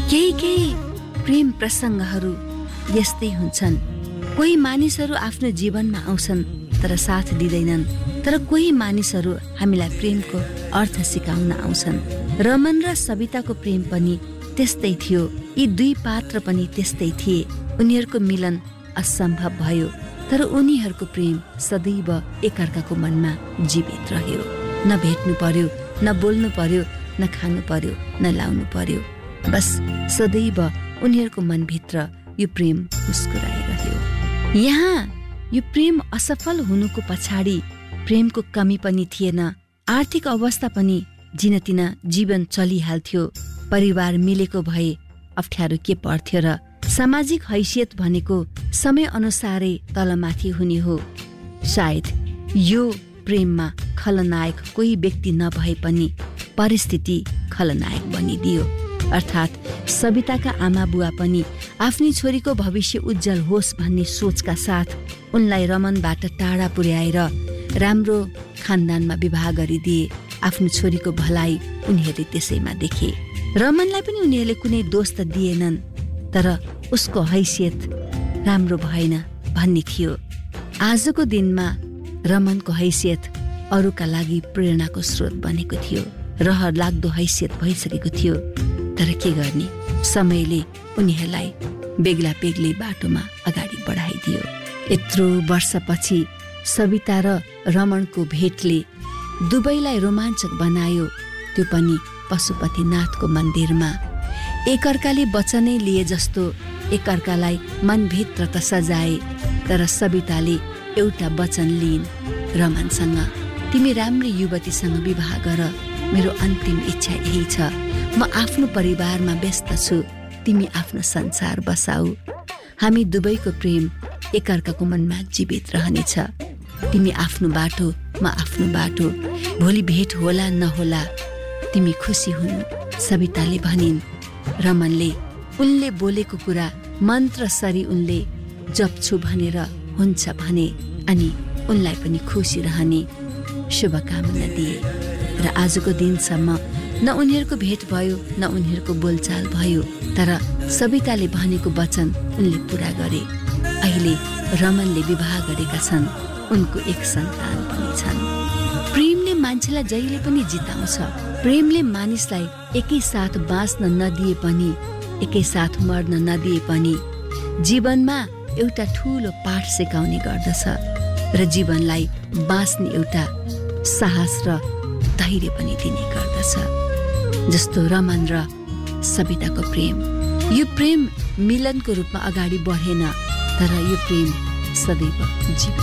केही प्रेम प्रसङ्गहरू यस्तै हुन्छन्। कोही मानिसहरू आफ्नो जीवनमा आउँछन् तर साथ दिँदैनन्, तर कोही मानिसहरू हामीलाई प्रेमको अर्थ सिकाउन आउँछन्। रमन र सबिताको प्रेम पनि त्यस्तै थियो। यी दुई पात्र पनि त्यस्तै थिए। उनीहरूको मिलन असम्भव भयो, तर उनीहरूको प्रेम सदैव एकअर्काको मनमा जीवित रह्यो। न भेट्नु पर्यो, न बोल्नु पर्यो, न खानु पर्यो, न लाउनु पर्यो। बस सदैव उनीहरूको मनभित्र यो प्रेम मुस्कुराइरह्यो। यहाँ यो प्रेम असफल हुनुको पछाडि प्रेमको कमी पनि थिएन। आर्थिक अवस्था पनि जिनतिन जीवन चलिहाल्थ्यो। परिवार मिलेको भए अप्ठ्यारो के पर्थ्यो र? सामाजिक हैसियत भनेको समय अनुसारै तलमाथि हुने हो। सायद यो प्रेममा खलनायक कोही व्यक्ति नभए पनि परिस्थिति खलनायक बनिदियो। अर्थात् सबिताका आमा बुवा पनि आफ्नी छोरीको भविष्य उज्जवल होस् भन्ने सोचका साथ उनलाई रमनबाट टाढा पुर्याएर राम्रो खानदानमा विवाह गरिदिए। आफ्नो छोरीको भलाइ उनीहरूले त्यसैमा देखे। रमनलाई पनि उनीहरूले कुनै दोष त दिएनन्, तर उसको हैसियत राम्रो भएन भन्ने थियो। आजको दिनमा रमनको हैसियत अरूका लागि प्रेरणाको स्रोत बनेको थियो। रहर लाग्दो हैसियत भइसकेको थियो। तर के गर्ने, समयले उनीहरूलाई बेग्ला बेग्लै बाटोमा अगाडि बढाइदियो। यत्रो वर्षपछि सबिता र रमनको भेटले दुवैलाई रोमाञ्चक बनायो, त्यो पनि पशुपतिनाथको मन्दिरमा। एकअर्काले वचनै लिए जस्तो एकअर्कालाई मनभित्र त सजाए, तर सबिताले एउटा वचन लिइन् रमनसँग, तिमी राम्री युवतीसँग विवाह गर, मेरो अन्तिम इच्छा यही छ। म आफ्नो परिवारमा व्यस्त छु, तिमी आफ्नो संसार बसाऊ। हामी दुवैको प्रेम एकअर्काको मनमा जीवित रहनेछ। तिमी आफ्नो बाटो, म आफ्नो बाटो, भोलि भेट होला नहोला, तिमी खुसी हुनु, सबिताले भनिन्। रमनले उनले बोलेको कुरा मन्त्र सरी उनले जप्छु भनेर हुन्छ भने अनि उनलाई पनि खुसी रहने शुभकामना दिए। र आजको दिनसम्म न उनीहरूको भेट भयो, न उनीहरूको बोलचाल भयो, तर सबिताले भनेको वचन उनले पूरा गरे। अहिले रमनले विवाह गरेका छन्, उनको एक सन्तान पनि छन्। प्रेमले मान्छेलाई जहिले पनि जिताउँछ। प्रेमले मानिसलाई एकैसाथ बाँच्न नदिए पनि, एकैसाथ मर्न नदिए पनि जीवनमा एउटा ठूलो पाठ सिकाउने गर्दछ र जीवनलाई बाँच्ने एउटा साहस र धैर्य पनि दिने गर्दछ। जस्तो रमन र सबिताको प्रेम। यो प्रेम मिलनको रूपमा अगाडि बढेन, तर यो प्रेम सदैव जीवित